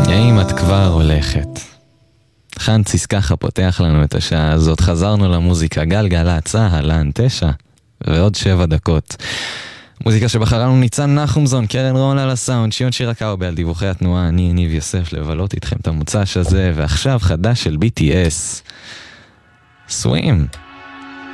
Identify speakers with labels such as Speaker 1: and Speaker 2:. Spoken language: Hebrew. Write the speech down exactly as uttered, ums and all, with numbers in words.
Speaker 1: האם את כבר הולכת? חנציס ככה פותח לנו את השעה הזאת. חזרנו למוזיקה, גלגלצ, אהלן, תשע ועוד שבע דקות. מוזיקה שבחרנו ניצן נחומזון, קרן רון על הסאונד, שיון שירקאו על דיווחי התנועה, אני ניב יוסף לבלות איתכם את המוצ"ש הזה, ועכשיו חדש של בי טי אס, סווים.